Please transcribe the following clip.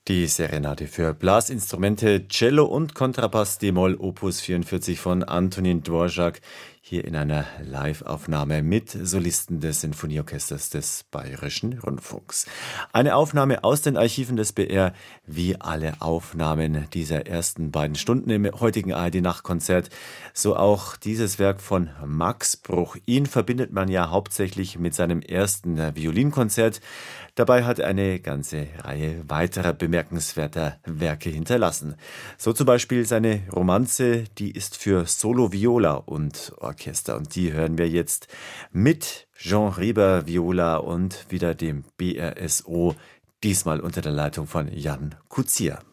Die Serenade für Blasinstrumente, Cello und Kontrabass d-Moll Opus 44 von Antonin Dvorak, hier in einer Live-Aufnahme mit Solisten des Sinfonieorchesters des Bayerischen Rundfunks. Eine Aufnahme aus den Archiven des BR, wie alle Aufnahmen dieser ersten beiden Stunden im heutigen ARD-Nachtkonzert, so auch dieses Werk von Max Bruch. Ihn verbindet man ja hauptsächlich mit seinem ersten Violinkonzert. Dabei hat er eine ganze Reihe weiterer bemerkenswerter Werke hinterlassen. So zum Beispiel seine Romanze, die ist für Solo Viola und Orchester. Und die hören wir jetzt mit Jean Rieber Viola und wieder dem BRSO, diesmal unter der Leitung von Jan Kucier.